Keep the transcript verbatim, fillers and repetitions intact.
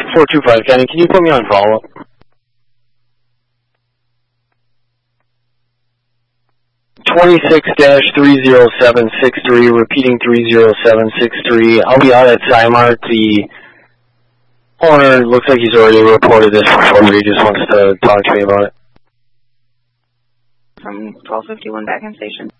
four two five, County, can you put me on follow-up? twenty-six dash three zero seven six three, repeating three zero seven six three. I'll be out at Simart. The owner looks like he's already reported this before, but he just wants to talk to me about it. From twelve fifty-one Backham Station.